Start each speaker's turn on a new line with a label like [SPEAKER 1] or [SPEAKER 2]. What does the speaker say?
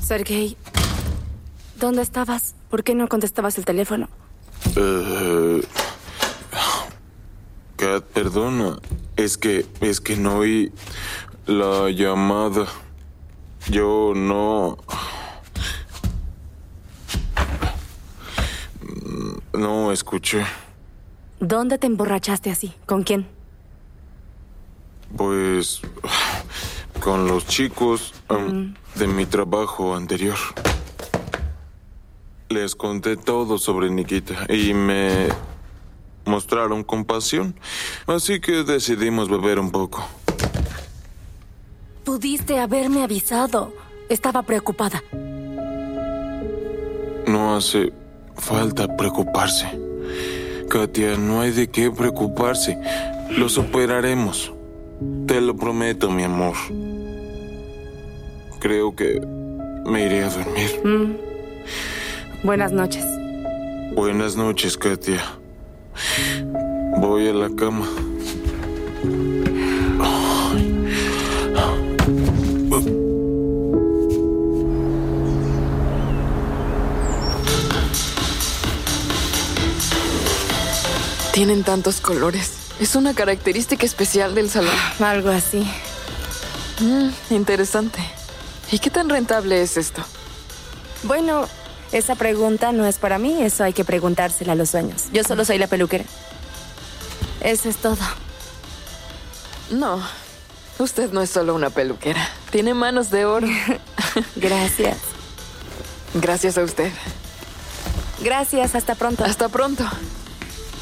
[SPEAKER 1] Sergei, ¿dónde estabas? ¿Por qué no contestabas el teléfono?
[SPEAKER 2] Kat, perdona. Es que no oí la llamada. Yo no escuché.
[SPEAKER 1] ¿Dónde te emborrachaste así? ¿Con quién?
[SPEAKER 2] Pues con los chicos de mi trabajo anterior. Les conté todo sobre Nikita y me mostraron compasión. Así que decidimos beber un poco.
[SPEAKER 1] Pudiste haberme avisado. Estaba preocupada.
[SPEAKER 2] No hace falta preocuparse. Katia, no hay de qué preocuparse. Lo superaremos. Te lo prometo, mi amor. Creo que me iré a dormir.
[SPEAKER 1] Buenas noches.
[SPEAKER 2] Buenas noches, Katia. Voy a la cama.
[SPEAKER 3] Tienen tantos colores. Es una característica especial del salón.
[SPEAKER 1] Algo así.
[SPEAKER 3] Interesante. ¿Y qué tan rentable es esto?
[SPEAKER 1] Bueno, esa pregunta no es para mí. Eso hay que preguntársela a los dueños. Yo solo soy la peluquera. Eso es todo.
[SPEAKER 3] No, usted no es solo una peluquera. Tiene manos de oro.
[SPEAKER 1] Gracias.
[SPEAKER 3] Gracias a usted.
[SPEAKER 1] Gracias, hasta pronto.
[SPEAKER 3] Hasta pronto.